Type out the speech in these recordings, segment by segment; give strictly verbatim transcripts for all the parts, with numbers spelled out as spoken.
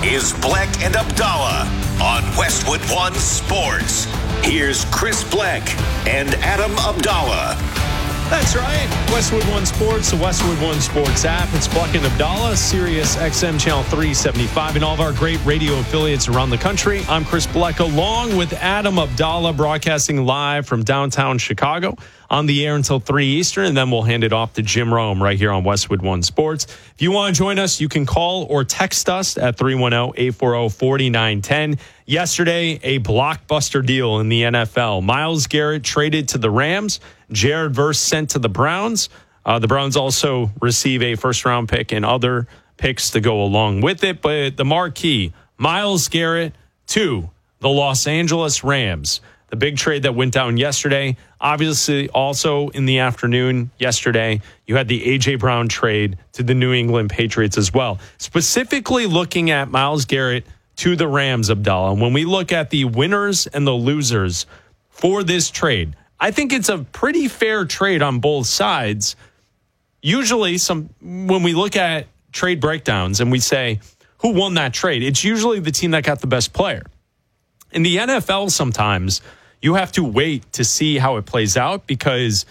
is Bleck and Abdallah on Westwood One Sports. Here's Chris Bleck and Adam Abdallah. That's right. Westwood One Sports, the Westwood One Sports app. It's Bleck and Abdallah, Sirius X M Channel three seventy-five, and all of our great radio affiliates around the country. I'm Chris Bleck, along with Adam Abdallah, broadcasting live from downtown Chicago, on the air until three Eastern, and then we'll hand it off to Jim Rome right here on Westwood One Sports. If you want to join us, you can call or text us at three one zero, eight four zero, four nine one zero. Yesterday, a blockbuster deal in the N F L. Myles Garrett traded to the Rams. Jared Verse sent to the Browns. Uh, the Browns also receive a first-round pick and other picks to go along with it. But the marquee, Myles Garrett to the Los Angeles Rams. The big trade that went down yesterday. Obviously, also in the afternoon yesterday, you had the A J. Brown trade to the New England Patriots as well. Specifically looking at Myles Garrett to the Rams, Abdallah. When we look at the winners and the losers for this trade, I think it's a pretty fair trade on both sides. Usually, some when we look at trade breakdowns and we say, who won that trade? It's usually the team that got the best player. In the N F L, sometimes you have to wait to see how it plays out because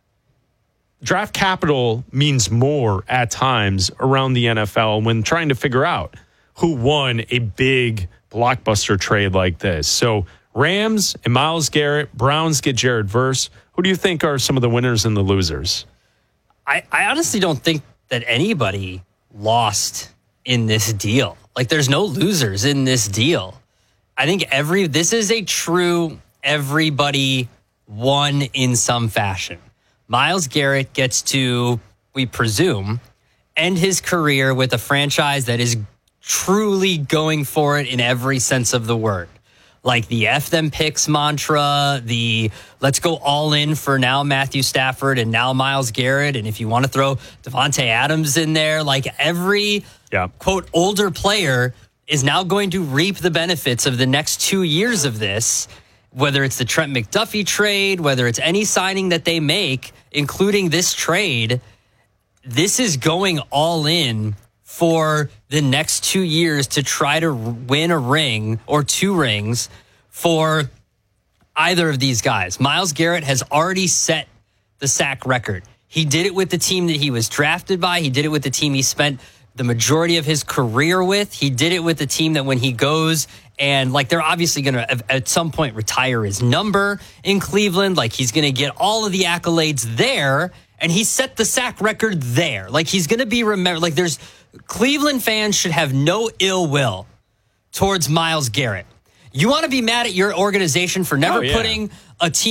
draft capital means more at times around the N F L when trying to figure out who won a big blockbuster trade like this. So Rams and Myles Garrett, Browns get Jared Verse. Who do you think are some of the winners and the losers? I, I honestly don't think that anybody lost in this deal. Like, there's no losers in this deal. I think every this is a true everybody won in some fashion. Myles Garrett gets to, we presume, end his career with a franchise that is truly going for it in every sense of the word. Like the F them picks mantra, the let's go all in for now Matthew Stafford and now Myles Garrett. And if you want to throw Devontae Adams in there, like every, yeah. quote, older player is now going to reap the benefits of the next two years of this, whether it's the Trent McDuffie trade, whether it's any signing that they make, including this trade. This is going all in for the next two years to try to win a ring or two rings for either of these guys. Myles Garrett has already set the sack record. He did it with the team that he was drafted by. He did it with the team he spent the majority of his career with. He did it with the team that when he goes and like they're obviously going to at some point retire his number in Cleveland. Like he's going to get all of the accolades there. And he set the sack record there. Like he's going to be remembered. Like there's Cleveland fans should have no ill will towards Myles Garrett. You want to be mad at your organization for never oh, yeah. putting a team